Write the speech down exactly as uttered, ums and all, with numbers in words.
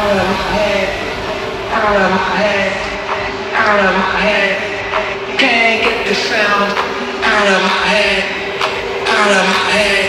out of my head, out of my head, out of my head. Can't get the sound out of my head, out of my head.